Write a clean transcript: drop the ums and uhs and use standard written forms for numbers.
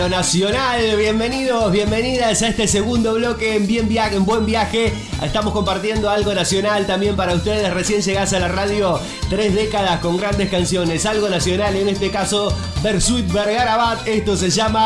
lo nacional. Bienvenidos, bienvenidas a este segundo bloque en Buen Viaje. Estamos compartiendo algo nacional también para ustedes. Recién llegás a la radio, 3 décadas con grandes canciones. Algo nacional, en este caso Bersuit Vergarabat. Esto se llama